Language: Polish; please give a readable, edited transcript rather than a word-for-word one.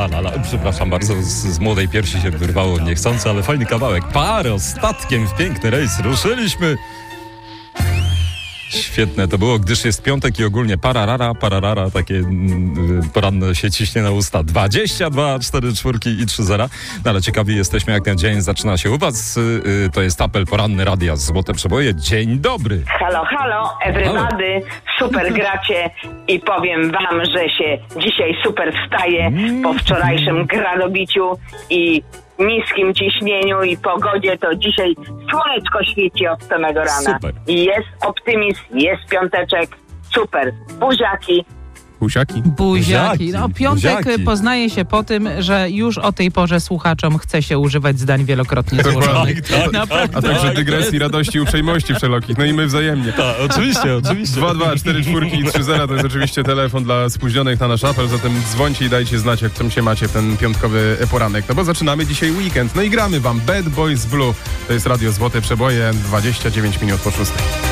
Przepraszam bardzo, z młodej piersi się wyrwało niechcący, ale fajny kawałek. Parę ostatkiem w piękny rejs ruszyliśmy. Świetne to było, gdyż jest piątek i ogólnie pararara, takie poranne się ciśnie na usta. 22, 4 czwórki i 3 zera. No ale ciekawi jesteśmy, jak ten dzień zaczyna się u was. To jest apel poranny Radia Złote Przeboje. Dzień dobry. Halo, everybody. Super gracie i powiem wam, że się dzisiaj super wstaje po wczorajszym gradobiciu i niskim ciśnieniu i pogodzie, to dzisiaj słoneczko świeci od samego rana. Super. I jest optymizm, jest piąteczek, super. Buziaki. No, piątek Buziaki. poznaje się po tym, że już o tej porze słuchaczom chce się używać zdań wielokrotnie złożonych. Naprawdę. A także dygresji, radości, uprzejmości wszelakich. No i my wzajemnie. Tak, oczywiście. 2, 4 czwórki i 3 zera to jest oczywiście telefon dla spóźnionych na nasz apel, zatem dzwońcie i dajcie znać, jak tam się macie w ten piątkowy poranek. No bo zaczynamy dzisiaj weekend. No i gramy wam Bad Boys Blue. To jest Radio Złote Przeboje, 29 minut po 6.